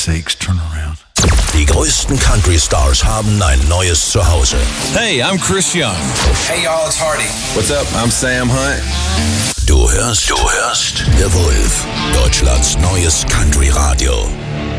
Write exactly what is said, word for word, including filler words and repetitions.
sakes, turn around. Die größten Country Stars haben ein neues Zuhause. Hey, I'm Chris Young. Hey y'all, it's Hardy. What's up? I'm Sam Hunt. Du hörst, du hörst The Wolf, Deutschlands neues Country Radio.